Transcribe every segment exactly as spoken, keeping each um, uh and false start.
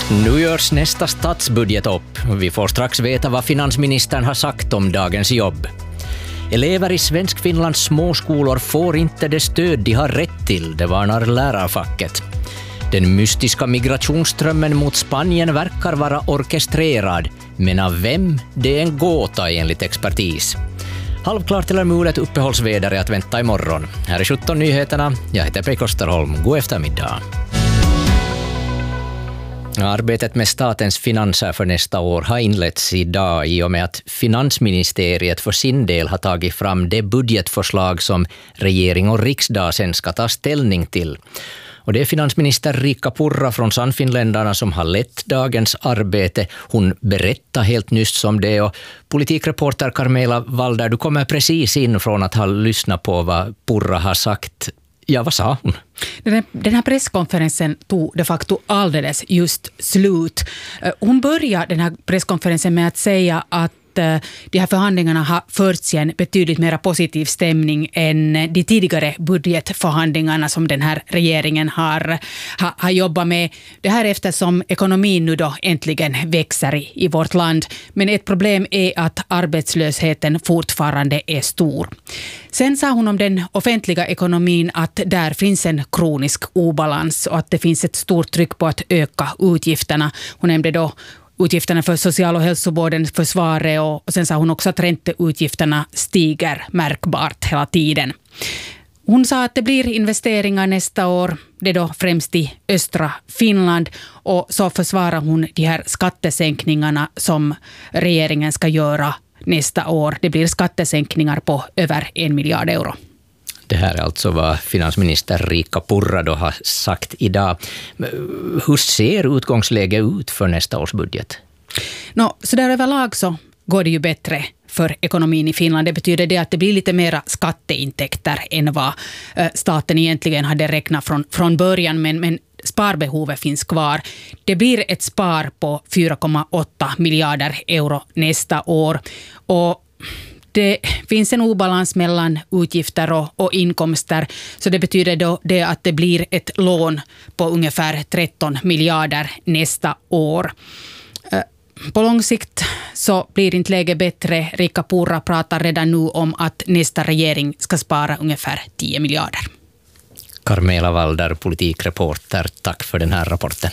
Nu görs nästa statsbudget upp. Vi får strax veta vad finansministern har sagt om dagens jobb. Elever i Svensk-Finlands småskolor får inte det stöd de har rätt till, det varnar lärarfacket. Den mystiska migrationsströmmen mot Spanien verkar vara orkestrerad, men av vem? Det är en gåta enligt expertis. Halvklart eller mulet uppehållsväder är att vänta imorgon. Här är sjutton nyheterna. Jag heter Pekka Österholm. God eftermiddag. Arbetet med statens finanser för nästa år har inletts idag i och med att finansministeriet för sin del har tagit fram det budgetförslag som regering och riksdag sen ska ta ställning till. Och det är finansminister Riikka Purra från Sannfinländarna som har lett dagens arbete. Hon berättar helt nyss om det, och politikreporter Carmela Walder, du kommer precis in från att ha lyssnat på vad Purra har sagt. Ja, vad sa hon? Den här presskonferensen tog de facto alldeles just slut. Hon började den här presskonferensen med att säga att de här förhandlingarna har förts i en betydligt mer positiv stämning än de tidigare budgetförhandlingarna som den här regeringen har, har, har jobbat med. Det här eftersom ekonomin nu då äntligen växer i, i vårt land. Men ett problem är att arbetslösheten fortfarande är stor. Sen sa hon om den offentliga ekonomin att där finns en kronisk obalans och att det finns ett stort tryck på att öka utgifterna. Hon nämnde då utgifterna för social- och hälsovården, försvaret, och, och sen sa hon också att ränteutgifterna stiger märkbart hela tiden. Hon sa att det blir investeringar nästa år, det är då främst i östra Finland, och så försvarar hon de här skattesänkningarna som regeringen ska göra nästa år. Det blir skattesänkningar på över en miljard euro. Det här är alltså vad finansminister Riikka Purra då har sagt idag. Hur ser utgångsläget ut för nästa års budget? No, så där överlag så går det ju bättre för ekonomin i Finland. Det betyder det att det blir lite mera skatteintäkter än vad staten egentligen hade räknat från, från början, men, men sparbehovet finns kvar. Det blir ett spar på fyra komma åtta miljarder euro nästa år, och det finns en obalans mellan utgifter och, och inkomster, så det betyder då det att det blir ett lån på ungefär tretton miljarder nästa år. På lång sikt så blir inte läget bättre. Riikka Purra pratar redan nu om att nästa regering ska spara ungefär tio miljarder. Carmela Walder, politikreporter, tack för den här rapporten.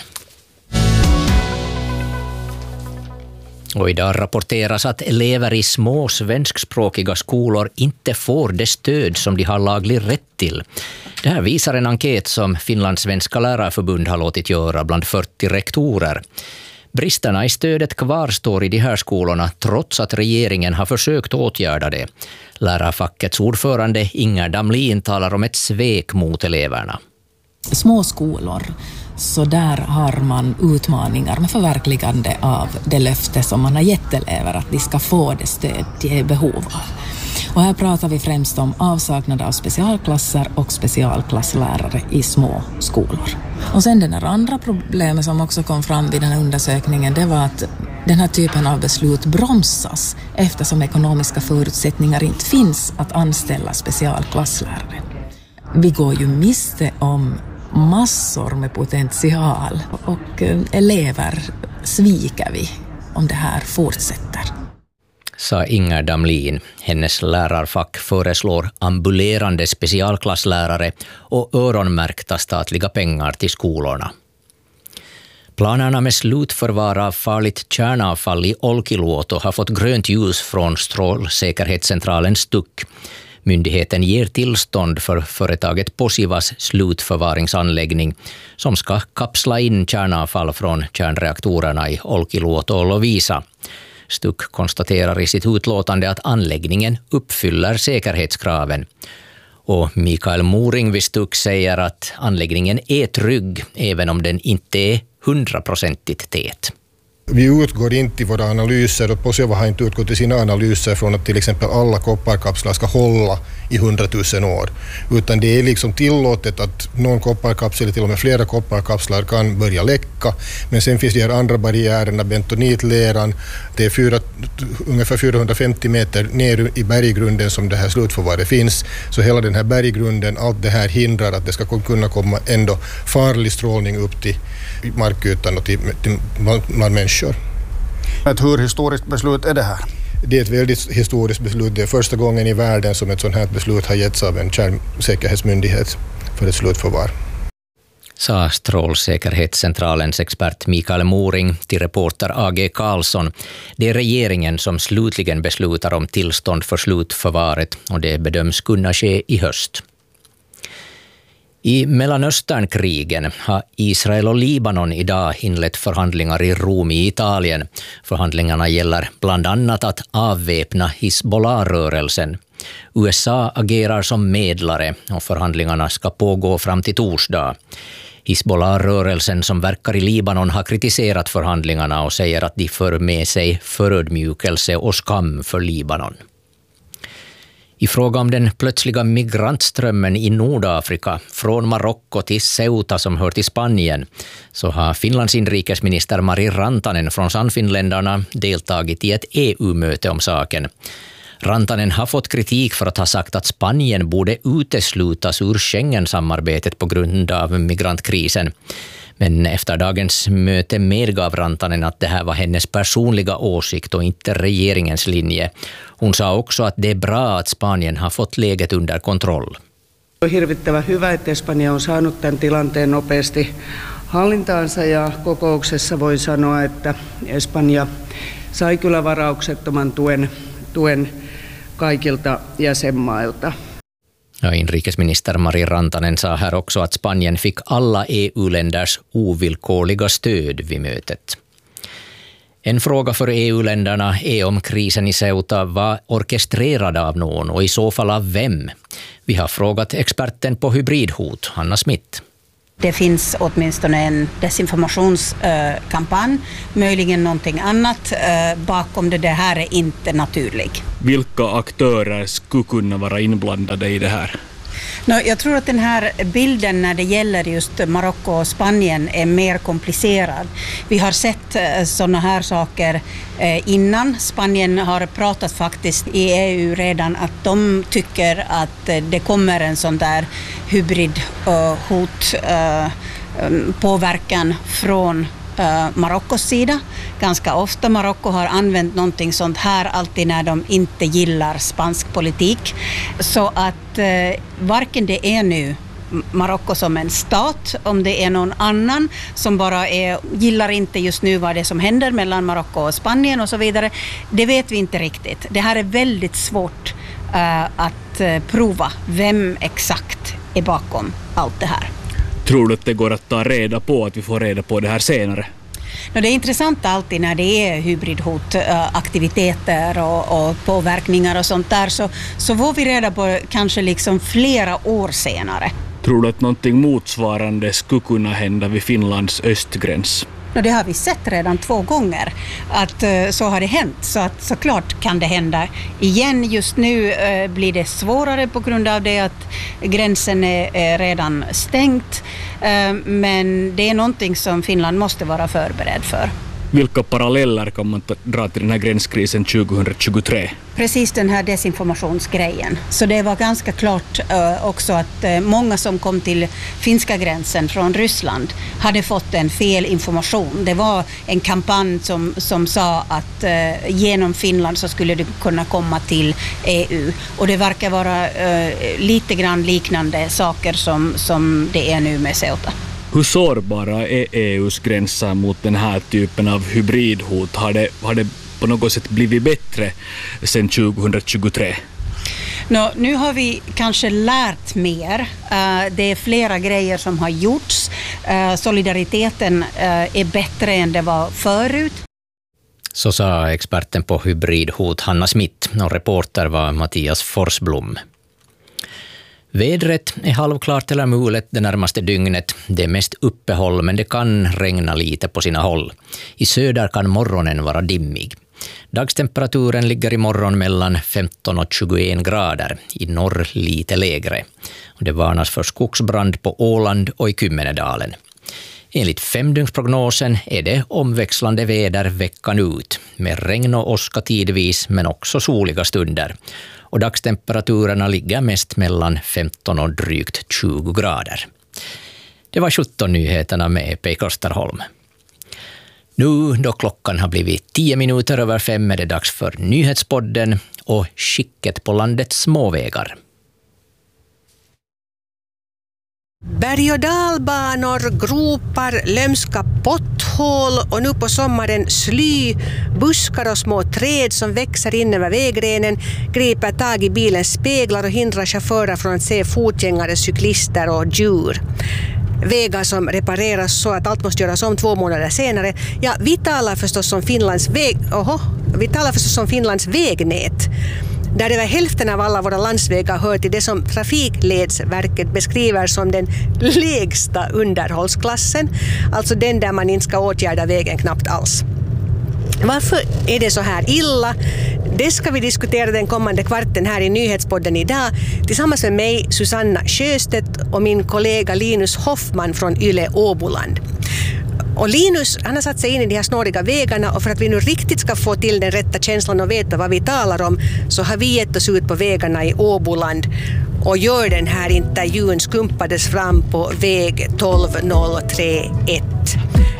Och idag rapporteras att elever i små svenskspråkiga skolor inte får det stöd som de har laglig rätt till. Det här visar en enkät som Finlands svenska lärarförbund har låtit göra bland fyrtio rektorer. Bristerna i stödet kvarstår i de här skolorna trots att regeringen har försökt åtgärda det. Lärarfackets ordförande Inger Damlin talar om ett svek mot eleverna. Små skolor, så där har man utmaningar med förverkligande av det löfte som man har gett elever att de ska få det stöd de är behov av. Och här pratar vi främst om avsaknad av specialklasser och specialklasslärare i små skolor. Och sen den här andra problemet som också kom fram vid den här undersökningen, det var att den här typen av beslut bromsas eftersom ekonomiska förutsättningar inte finns att anställa specialklasslärare. Vi går ju miste om massor med potential, och elever sviker vi om det här fortsätter. Sa Inger Damlin. Hennes lärarfack föreslår ambulerande specialklasslärare och öronmärkta statliga pengar till skolorna. Planerna med slutförvar av farligt kärnavfall i Olkiluoto har fått grönt ljus från strålsäkerhetscentralen Stuk. Myndigheten ger tillstånd för företaget Posivas slutförvaringsanläggning som ska kapsla in kärnavfall från kärnreaktorerna i Olkiluoto och Lovisa. Stuk konstaterar i sitt utlåtande att anläggningen uppfyller säkerhetskraven. Och Mikael Moring vid Stuk säger att anläggningen är trygg även om den inte är hundraprocentigt tät. Vi utgår inte i våra analyser, och Posiova har inte utgått i sina analyser från att till exempel alla kopparkapslar ska hålla i hundratusen år. Utan det är liksom tillåtet att någon kopparkapsel, eller till och med flera kopparkapslar, kan börja läcka. Men sen finns de här andra barriärerna, bentonitleran. Det är fyra, ungefär fyrahundrafemtio meter ner i berggrunden som det här slutförvaret finns. Så hela den här berggrunden, allt det här hindrar att det ska kunna komma ändå farlig strålning upp till markytan och till, till bland människor. Ett hur historiskt beslut är det här? Det är ett väldigt historiskt beslut. Det är första gången i världen som ett sådant här beslut har getts av en kärnsäkerhetsmyndighet för ett slutförvar. Sa Strålsäkerhetscentralens expert Mikael Moring till reporter A G Karlsson. Det är regeringen som slutligen beslutar om tillstånd för slutförvaret, och det bedöms kunna ske i höst. I Mellanösternkrigen har Israel och Libanon idag inlett förhandlingar i Rom i Italien. Förhandlingarna gäller bland annat att avväpna Hizbollah-rörelsen. U S A agerar som medlare och förhandlingarna ska pågå fram till torsdag. Hizbollah-rörelsen som verkar i Libanon har kritiserat förhandlingarna och säger att de för med sig förödmjukelse och skam för Libanon. I fråga om den plötsliga migrantströmmen i Nordafrika från Marocko till Ceuta som hör till Spanien, så har Finlands inrikesminister Mari Rantanen från Sannfinländarna deltagit i ett E U-möte om saken. Rantanen har fått kritik för att ha sagt att Spanien borde uteslutas ur Schengen-samarbetet på grund av migrantkrisen. Men efter dagens möte medgav Rantanen att det här var hennes personliga åsikt och inte regeringens linje. Hon sa också att det är bra att Spanien har fått läget under kontroll. On hirvittävän hyvä, että Espanja on saanut tämän tilanteen nopeasti hallintaansa, ja kokouksessa voi sanoa, että Espanja sai kyllä varauksettoman tuen, tuen kaikilta jäsenmailta. Ja inrikesminister Mari Rantanen sa här också att Spanien fick alla E U-länders ovillkorliga stöd vid mötet. En fråga för E U-länderna är om krisen i Ceuta var orkestrerad av någon, och i så fall av vem. Vi har frågat experten på hybridhot, Hanna Smith. Det finns åtminstone en desinformationskampanj, möjligen någonting annat bakom det. Det här är inte naturligt. Vilka aktörer skulle kunna vara inblandade i det här? No, jag tror att den här bilden när det gäller just Marocko och Spanien är mer komplicerad. Vi har sett sådana här saker innan. Spanien har pratat faktiskt i E U redan att de tycker att det kommer en sån där hybridhot påverkan från Marockos sida. Ganska ofta Marocko har använt någonting sånt här alltid när de inte gillar spansk politik. Så att eh, varken det är nu Marocko som en stat, om det är någon annan som bara är, gillar inte just nu vad det är som händer mellan Marocko och Spanien och så vidare, det vet vi inte riktigt. Det här är väldigt svårt eh, att eh, prova vem exakt är bakom allt det här. Tror du att det går att ta reda på, att vi får reda på det här senare? No, det är intressant alltid när det är hybridhotaktiviteter och, och påverkningar och sånt där, så, så får vi reda på kanske liksom flera år senare. Tror du att någonting motsvarande skulle kunna hända vid Finlands östgräns? No, det har vi sett redan två gånger att uh, så har det hänt, så att såklart kan det hända igen. Just nu uh, blir det svårare på grund av det att gränsen är, är redan stängt, uh, men det är någonting som Finland måste vara förberedd för. Vilka paralleller kan man dra till den här gränskrisen tjugohundratjugotre? Precis den här desinformationsgrejen. Så det var ganska klart uh, också att uh, många som kom till finska gränsen från Ryssland hade fått en fel information. Det var en kampanj som, som sa att uh, genom Finland så skulle det kunna komma till E U. Och det verkar vara uh, lite grann liknande saker som, som det är nu med Ceuta. Hur sårbara är E U:s gränser mot den här typen av hybridhot? Har det, har det på något sätt blivit bättre sedan tjugohundratjugotre? No, nu har vi kanske lärt mer. Uh, det är flera grejer som har gjorts. Uh, solidariteten uh, är bättre än det var förut. Så sa experten på hybridhot Hanna Smith, och reporter var Mattias Forsblom. Vädret är halvklart eller mulet det närmaste dygnet. Det är mest uppehåll, men det kan regna lite på sina håll. I söder kan morgonen vara dimmig. Dagstemperaturen ligger i morgon mellan femton och tjugoen grader, i norr lite lägre. Det varnas för skogsbrand på Åland och i Kymmenedalen. Enligt femdygnsprognosen är det omväxlande väder veckan ut, med regn och åska tidvis men också soliga stunder. Och dagstemperaturerna ligger mest mellan femton och drygt tjugo grader. Det var sjutton nyheterna med Pei Klosterholm. Nu då klockan har blivit tio minuter över fem är det dags för nyhetspodden och skicket på landets småvägar. Berg- och dalbanor, gropar, lömska potthål och nu på sommaren sly, buskar och små träd som växer in över vägrenen griper tag i bilens speglar och hindrar chaufförer från att se fotgängare, cyklister och djur. Vägar som repareras så att allt måste göras om två månader senare. Ja, vi talar förstås om Finlands väg... Oho, vi talar förstås om Finlands vägnät. Där över hälften av alla våra landsvägar hör till det som Trafikledsverket beskriver som den lägsta underhållsklassen. Alltså den där man inte ska åtgärda vägen knappt alls. Varför är det så här illa? Det ska vi diskutera den kommande kvarten här i Nyhetspodden idag tillsammans med mig, Susanna Sjöstedt, och min kollega Linus Hoffman från Yle Åboland. Och Linus, han har satt sig in i de här snåriga vägarna, och för att vi nu riktigt ska få till den rätta känslan och veta vad vi talar om så har vi gett oss ut på vägarna i Åboland och gör den här intervjun skumpades fram på väg tolv noll tre ett.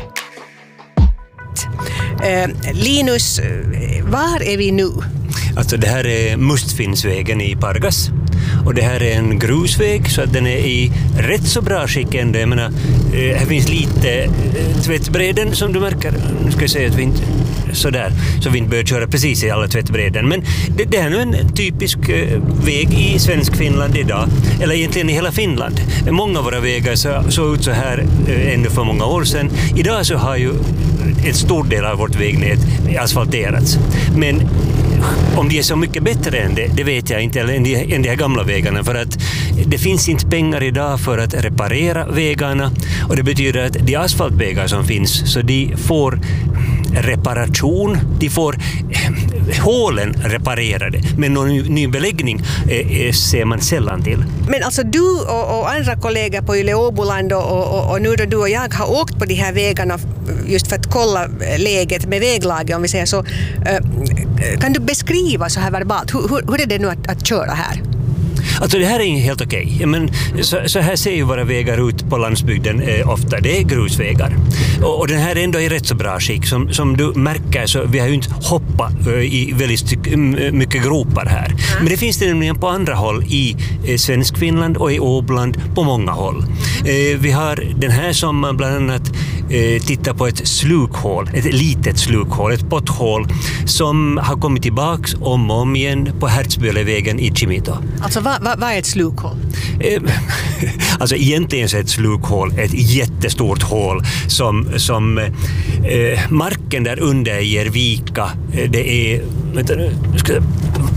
Uh, Linus, var är vi nu? Alltså det här är Mustfinnsvägen i Pargas. Och det här är en grusväg så att den är i rätt så bra skick ändå. Jag menar, eh, här finns lite eh, tvättbräden som du märker. Nu ska jag säga att vi inte, sådär, så vi inte bör köra precis i alla tvättbräden. Men det, det är nu en typisk eh, väg i svensk Finland idag. Eller egentligen i hela Finland. Många av våra vägar så, såg ut så här eh, ännu för många år sedan. Idag så har ju ett stort del av vårt vägnät asfalterats. Men om de är så mycket bättre än det, det vet jag inte, eller än de, än de här gamla vägarna, för att det finns inte pengar idag för att reparera vägarna, och det betyder att de asfaltvägar som finns, så de får reparation, de får hålen reparerade, men någon ny beläggning eh, ser man sällan till. Men alltså du och, och andra kollegor på Yle Åboland och, och, och nu då du och jag har åkt på de här vägarna just för att kolla läget med väglaget, om vi säger så. Eh, kan du beskriva så här verbalt, hur, hur, hur är det nu att, att köra här? Alltså det här är helt okej. Okay. Men så, så här ser ju våra vägar ut på landsbygden eh, ofta. Det är grusvägar. Och, och den här är ändå i rätt så bra skick. Som, som du märker så vi har ju inte hoppat eh, i väldigt styck, mycket gropar här. Mm. Men det finns det nämligen på andra håll i eh, svensk Finland och i Åboland på många håll. Eh, vi har den här sommaren bland annat eh, tittar på ett slukhål, ett litet slukhål, ett potthål som har kommit tillbaks om och om igen på Hertzbölevägen i Kimito. Alltså vad va, va är ett slukhål? Eh, alltså egentligen så är ett slukhål ett jättestort hål som, som eh, marken där under ger vika. Det är, vänta nu, ska jag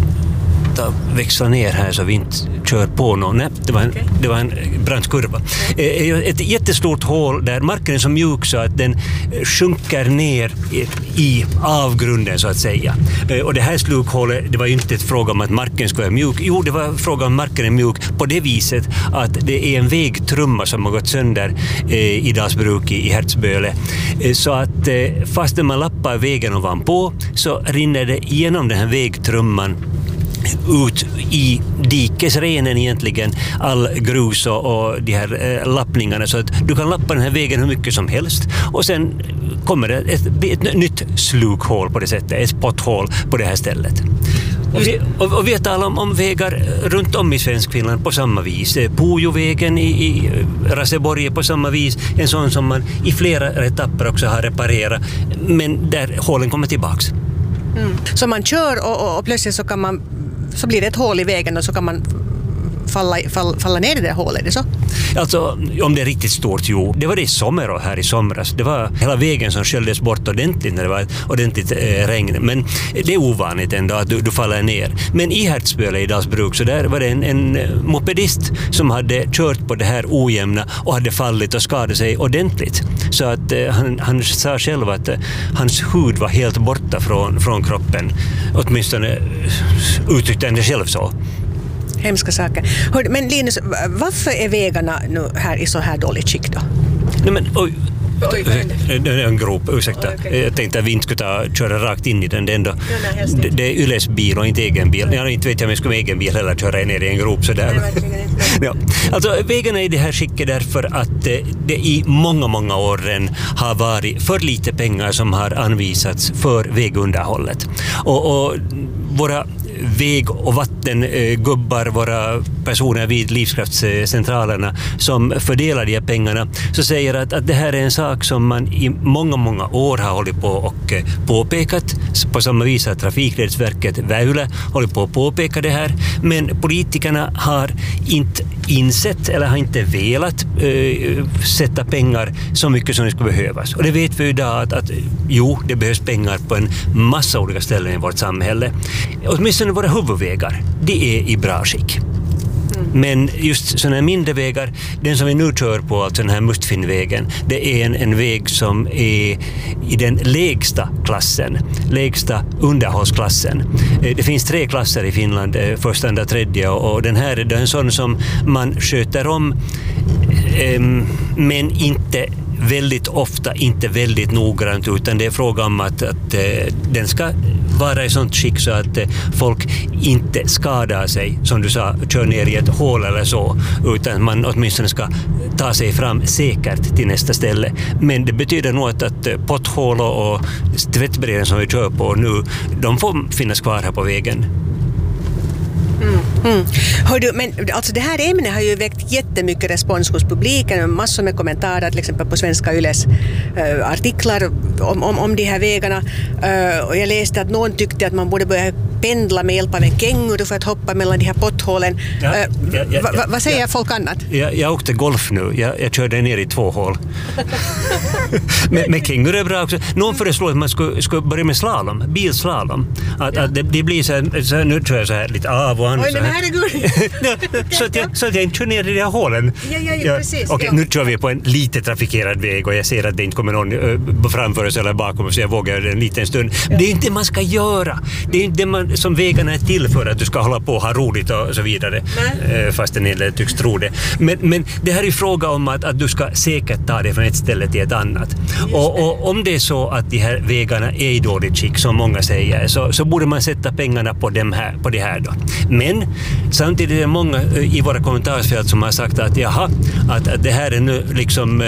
ta, växla ner här så vi inte kör på någon. Nej, det var en, okay. det var en brant kurva. Eh, ett jättestort hål där marken är så mjuk så att den sjunker ner i, i avgrunden så att säga. Eh, och det här slukhålet, det var ju inte ett fråga om att marken ska vara mjuk. Jo, det var fråga om att marken är mjuk på det viset att det är en vägtrumma som har gått sönder eh, i Dalsbruk i, i Hertzböle. Eh, så att eh, fast när man lappar vägen ovanpå så rinner det genom den här vägtrumman ut i dikesrenen egentligen all grus och, och de här eh, lappningarna, så att du kan lappa den här vägen hur mycket som helst, och sen kommer det ett, ett, ett nytt slukhål på det sättet, ett potthål på det här stället. Och vi, och, och vi talar om, om vägar runt om i svensk Finland på samma vis. Pujovägen i, i Raseborg på samma vis, en sån som man i flera etapper också har reparerat, men där hålen kommer tillbaks. Mm. Så man kör och, och, och plötsligt så kan man så blir det ett hål i vägen och så kan man falla, falla, falla ner i det hålet, är det så? Alltså, om det är riktigt stort, jo. Det var det i sommar här i somras. Det var hela vägen som sköljdes bort ordentligt när det var ordentligt eh, regn. Men det är ovanligt ändå att du, du faller ner. Men i Hertzböle i Dalsbruk så där var det en, en mopedist som hade kört på det här ojämna och hade fallit och skadat sig ordentligt. Så att eh, han, han sa själv att eh, hans hud var helt borta från, från kroppen. Åtminstone uttryckte han det själv så. Hemska saker. Hör, men Linus, varför är vägarna nu här i så här dåligt skick då? Nej men, oj. Oj, det är en grop, ursäkta. Okay. Jag tänkte att vi inte skulle ta, köra rakt in i den. Det är, ändå, ja, nej, det, det är Yles bil och inte egen bil. Jag inte vet jag om jag skulle med egen bil heller köra ner i en grop sådär. Nej, ja. Alltså, vägarna är i det här skicket därför att det i många, många år har varit för lite pengar som har anvisats för vägunderhållet. Och, och våra väg- och vattengubbar, våra personer vid livskraftscentralerna som fördelar de här pengarna, så säger att, att det här är en sak som man i många, många år har hållit på och påpekat. På samma vis att Trafikledsverket Väylä håller på att påpeka det här. Men politikerna har inte insett eller har inte velat äh, sätta pengar så mycket som det skulle behövas. Och det vet vi idag att, att jo, det behövs pengar på en massa olika ställen i vårt samhälle. Åtminstone våra huvudvägar, det är i bra skick. Mm. Men just sådana här mindre vägar, den som vi nu kör på, alltså den här Mustfinnvägen, det är en, en väg som är i den lägsta klassen, lägsta underhållsklassen. Det finns tre klasser i Finland, första, andra, tredje, och den här är en sån som man sköter om, men inte väldigt ofta, inte väldigt noggrant, utan det är fråga om att, att den ska vara i sånt skick så att folk inte skadar sig, som du sa, kör ner i ett hål eller så, utan man åtminstone ska ta sig fram säkert till nästa ställe. Men det betyder nog att, att potthål och tvättbräden som vi kör på nu, de får finnas kvar här på vägen. Mm. Mm. Hör du, men alltså det här ämnet har ju väckt jättemycket respons hos publiken, massor med kommentarer till exempel på Svenska Yles äh, artiklar om, om, om de här vägarna, äh, och jag läste att någon tyckte att man borde börja pendla med hjälp av en känguru för att hoppa mellan de här potthålen. Ja, äh, ja, ja, va, va, vad säger ja, folk annat? Jag, jag åkte golf nu, jag, jag körde ner i två hål. men, men känguru är bra också. Någon föreslår att man skulle, skulle börja med slalom, bilslalom. Att, ja. att det, det blir så här, så här, nu tror jag så här lite av och an. Oj, men herregud. så, att jag, så att jag inte kör ner i de här hålen. Ja, ja, ja, precis. Okej, ja. Nu kör vi på en lite trafikerad väg och jag ser att det inte kommer någon uh, framför oss eller bakom oss, så jag vågar en liten stund. Ja. Det är inte det man ska göra. Det är inte det man, som vägarna är till för, att du ska hålla på och ha roligt och så vidare. Uh, fast en del tycks tro det. Men, men det här är fråga om att, att du ska säkert ta dig från ett ställe till ett annat. Och, och om det är så att de här vägarna är i dåligt skick, som många säger, så, så borde man sätta pengarna på, dem här, på det här då. Men samtidigt är det många i våra kommentarsfält som har sagt att jaha, att, att det här är nu liksom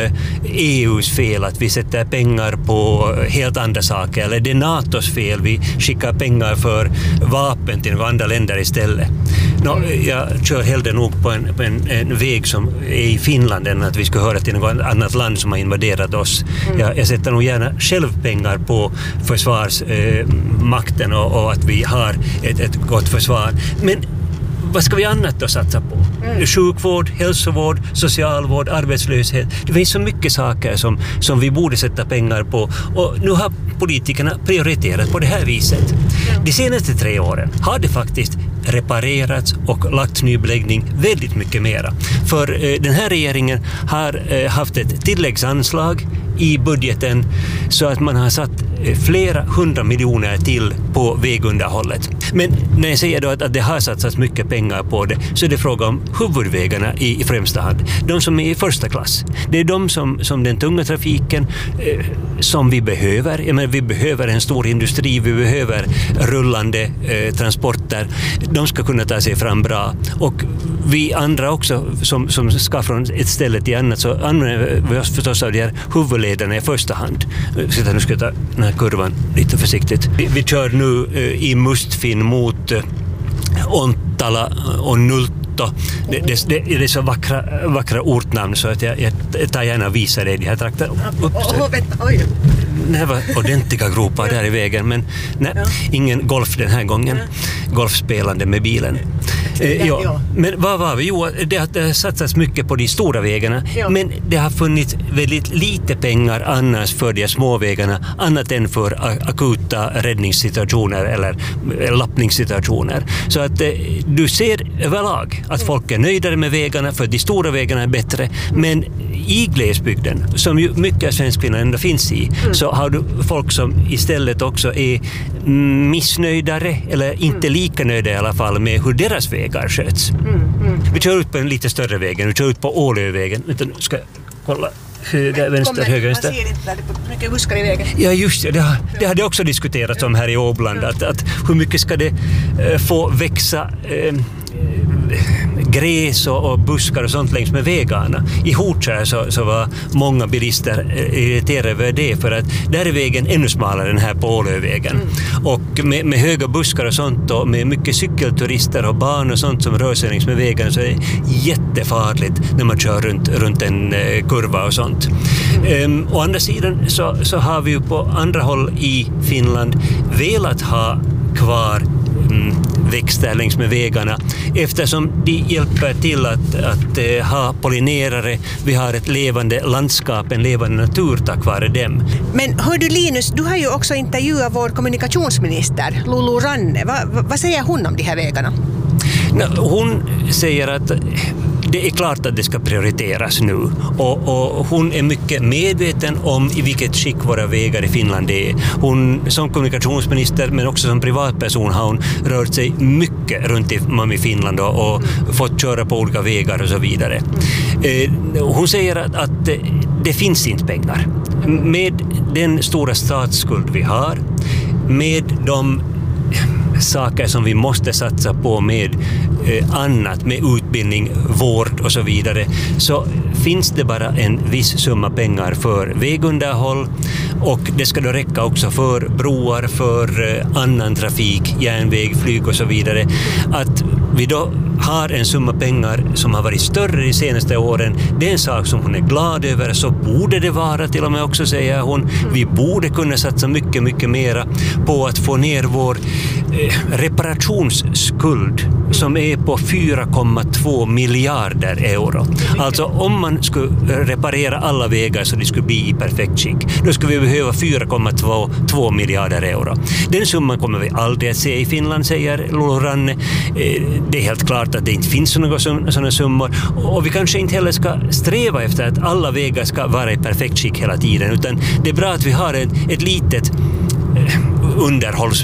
E U:s fel att vi sätter pengar på helt andra saker, eller det är NATOs fel, vi skickar pengar för vapen till andra länder istället. Nå, jag kör hellre nog på, en, på en, en väg som är i Finland än att vi ska höra till något annat land som har invaderat oss. Mm. Jag, jag sätter nog gärna själv pengar på försvarsmakten eh, och, och att vi har ett, ett gott försvar. Men vad ska vi annat då satsa på? Mm. Sjukvård, hälsovård, socialvård, arbetslöshet. Det finns så mycket saker som, som vi borde sätta pengar på. Och nu har politikerna prioriterat på det här viset. Mm. De senaste tre åren har det faktiskt reparerats och lagt ny beläggning väldigt mycket mera. För eh, den här regeringen har eh, haft ett tilläggsanslag i budgeten så att man har satt eh, flera hundra miljoner till på vägunderhållet. Men när jag säger då att, att det har satsats mycket pengar på det, så är det fråga om huvudvägarna i, i främsta hand. De som är i första klass. Det är de som, som den tunga trafiken eh, som vi behöver. Jag menar, vi behöver en stor industri, vi behöver rullande eh, transporter. De ska kunna ta sig fram bra. Och vi andra också som, som ska från ett ställe till annat, så använder vi oss förstås av de här huvudlederna i första hand. Så nu ska jag ta den här kurvan lite försiktigt. Vi, vi kör nu eh, i Mustfinn mot eh, Ontala och Nulto. Det, det, det, det är så vackra, vackra ortnamn så att jag, jag tar gärna visar dig de här trakterna. Det här var ordentliga gropar där i vägen, men nej, ingen golf den här gången. Golfspelande med bilen. Eh, ja. ja. Men vad var vi? Jo, det har satsats mycket på de stora vägarna, ja. Men det har funnits väldigt lite pengar annars för de små vägarna, annat än för akuta räddningssituationer eller lappningssituationer. Så att eh, du ser överlag att folk är nöjdare med vägarna, för de stora vägarna är bättre, men i glesbygden, som ju mycket av svenskfinnar ändå finns i, mm. så har du folk som istället också är missnöjdare eller inte lika nöjda i alla fall med hur deras vägar sköts. Mm. Mm. Vi kör ut på en lite större vägen, vi kör ut på Ålövägen. Utan ska jag kolla höger, vänster, Kommer, höger, vänster. Man ser inte där det är mycket buskar i vägen. Ja, just det. Det, har, det hade också diskuterats om här i Åbland, att, att hur mycket ska det uh, få växa uh, gräs och, och buskar och sånt längs med vägarna. I Hortskär så, så var många bilister irriterade över det, för att där är vägen ännu smalare än här på Ålövägen. Mm. Och med, med höga buskar och sånt och med mycket cykelturister och barn och sånt som rör sig längs med vägen, så är det jättefarligt när man kör runt, runt en eh, kurva och sånt. Mm. Um, å andra sidan så, så har vi ju på andra håll i Finland velat ha kvar mm, växter längs med vägarna, eftersom de hjälper till att, att uh, ha pollinerare. Vi har ett levande landskap, en levande natur tack vare dem. Men hör du Linus, du har ju också intervjuat vår kommunikationsminister Lulu Ranne. Va, va, vad säger hon om de här vägarna? No, hon säger att det är klart att det ska prioriteras nu, och, och hon är mycket medveten om i vilket skick våra vägar i Finland är. Hon som kommunikationsminister men också som privatperson har hon rört sig mycket runt i, i Finland och, och fått köra på olika vägar och så vidare. Eh, hon säger att, att det finns inte pengar. Med den stora statsskuld vi har, med de saker som vi måste satsa på med eh, annat, med utbildning, vård och så vidare, så finns det bara en viss summa pengar för vägunderhåll, och det ska då räcka också för broar, för eh, annan trafik, järnväg, flyg och så vidare. Att vi då har en summa pengar som har varit större de senaste åren, det är en sak som hon är glad över. Så borde det vara, till och med också säger hon. Vi borde kunna satsa mycket, mycket mera på att få ner vår eh, reparationsskuld som är på fyra komma två miljarder euro. Alltså om man skulle reparera alla vägar så det skulle bli i perfekt skick, då skulle vi behöva fyra komma två miljarder euro. Den summan kommer vi aldrig att se i Finland, säger Lulu Ranne. Det är helt klart att det inte finns några sådana summor, och vi kanske inte heller ska sträva efter att alla vägar ska vara i perfekt skick hela tiden, utan det är bra att vi har ett, ett litet underhålls,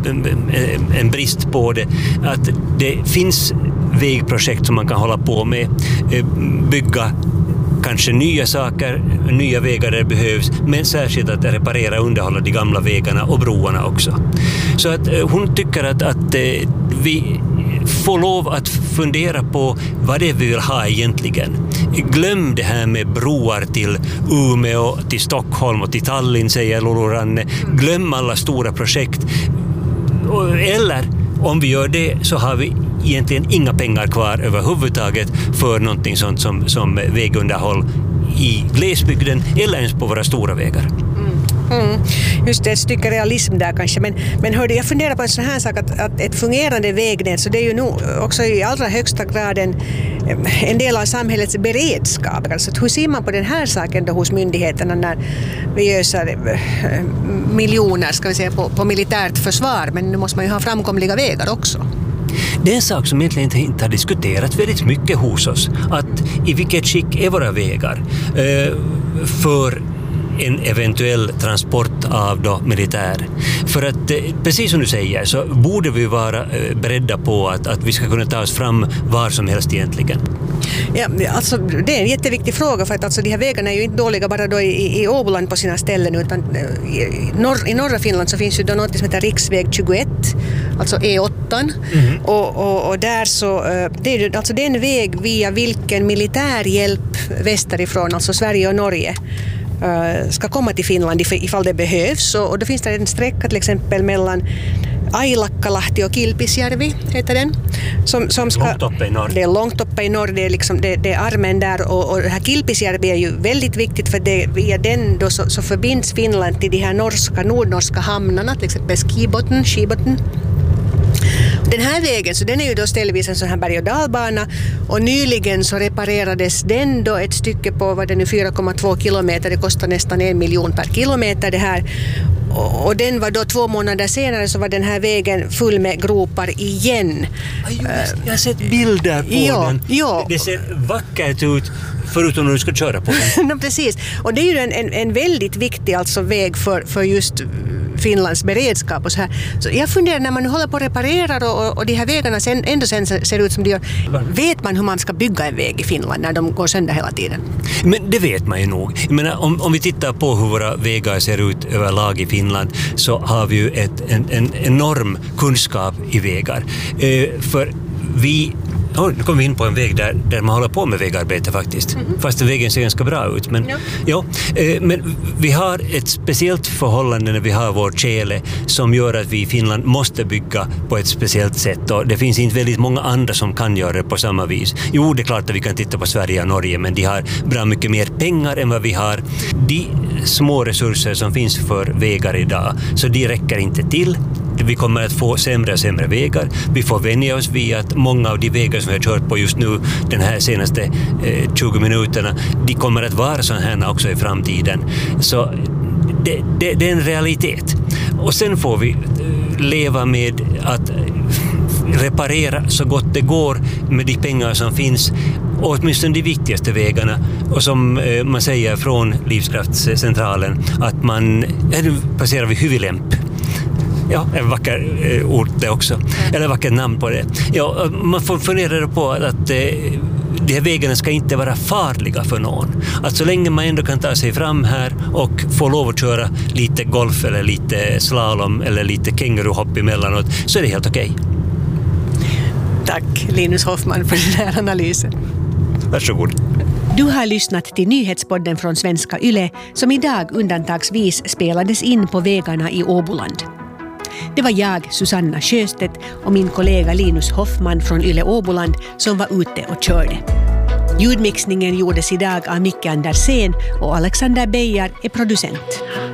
en brist på det, att det finns vägprojekt som man kan hålla på med, bygga kanske nya saker, nya vägar där det behövs, men särskilt att reparera och underhålla de gamla vägarna och broarna också. Så att hon tycker att, att vi får lov att fundera på vad det är vi vill ha egentligen. Glöm det här med broar till Umeå, till Stockholm och till Tallinn, säger Lulu Ranne. Glöm alla stora projekt. Eller om vi gör det så har vi egentligen inga pengar kvar överhuvudtaget för någonting sånt som, som vägunderhåll i glesbygden eller ens på våra stora vägar. Mm. Just det, ett stycke realism där kanske. Men, men hörde, jag funderar på en sån här sak att, att ett fungerande vägnät, så det är ju nog också i allra högsta grad en, en del av samhällets beredskap. Alltså, hur ser man på den här saken då hos myndigheterna när vi ösar miljoner ska vi säga, på, på militärt försvar, men nu måste man ju ha framkomliga vägar också. Det är en sak som egentligen inte har diskuterats väldigt mycket hos oss, att i vilket skick är våra vägar eh, för en eventuell transport av då militär. För att precis som du säger så borde vi vara beredda på att, att vi ska kunna ta oss fram var som helst egentligen. Ja, alltså, det är en jätteviktig fråga, för att alltså, de här vägarna är ju inte dåliga bara då i, i Åboland på sina ställen, utan i, norr, i norra Finland så finns ju då något som heter riksväg tjugoett, alltså E åtta. Mm. Och, och, och där så, det är alltså den väg via vilken militärhjälp västerifrån, alltså Sverige och Norge, ska komma till Finland ifall det behövs. Och då finns det en sträcka till exempel mellan Ailakkalahti och Kilpisjärvi heter den. Som, som ska, långt uppe i norr. Det är långt uppe i norr, det är, liksom, det, det är armen där, och, och det här Kilpisjärvi är ju väldigt viktigt, för det, via den då så, så förbinds Finland till de här norska, nordnorska hamnarna, till exempel Skibotn, Skibotn. Den här vägen, så den är ju då ställvis en sån här berg- och dalbana, och nyligen så reparerades den då ett stycke på vad det nu fyra komma två kilometer, det kostar nästan en miljon per kilometer det här. Och den var då två månader senare så var den här vägen full med gropar igen. Ja, just, jag har sett bilder på ja, den. Ja. Det ser vackert ut förutom när du ska köra på den. No, precis. Och det är ju en, en, en väldigt viktig alltså väg för, för just Finlands beredskap och så här. Så jag funderar när man håller på att reparera och, och de här vägarna sen, ändå sen ser ut som de gör. Vet man hur man ska bygga en väg i Finland när de går sönder hela tiden? Men det vet man ju nog. Jag menar, om, om vi tittar på hur våra vägar ser ut överlag i Finland så har vi ju ett, en, en enorm kunskap i vägar. Eh, för vi Oh, nu kommer vi in på en väg där, där man håller på med vägarbete faktiskt. Mm-hmm. Fast vägen ser ganska bra ut. Men, ja. Ja, eh, men vi har ett speciellt förhållande när vi har vår tjäle som gör att vi i Finland måste bygga på ett speciellt sätt. Och det finns inte väldigt många andra som kan göra det på samma vis. Jo, det är klart att vi kan titta på Sverige och Norge, men de har bra mycket mer pengar än vad vi har. De små resurser som finns för vägar idag, så de räcker inte till. Vi kommer att få sämre och sämre vägar. Vi får vänja oss vid att många av de vägar som vi har kört på just nu den här senaste eh, tjugo minuterna, de kommer att vara sådana här också i framtiden. Så det, det, det är en realitet. Och sen får vi leva med att reparera så gott det går med de pengar som finns, och åtminstone de viktigaste vägarna, och som eh, man säger från Livskraftscentralen att man, här nu passerar vi Hyvilämp. Ja, en vacker eh, ord det också. Eller vacker namn på det. Ja, man får fundera på att eh, de här vägarna ska inte vara farliga för någon. Att så länge man ändå kan ta sig fram här och få lov att köra lite golf eller lite slalom eller lite känguruhopp emellanåt, så är det helt okej. Tack Linus Hoffman för den här analysen. Varsågod. Du har lyssnat till nyhetspodden från Svenska Yle som idag undantagsvis spelades in på vägarna i Åboland. Det var jag, Susanna Sjöstedt, och min kollega Linus Hoffman från Yle Åboland som var ute och körde. Ljudmixningen gjordes idag av Micke Andersen och Alexander Beijer är producent.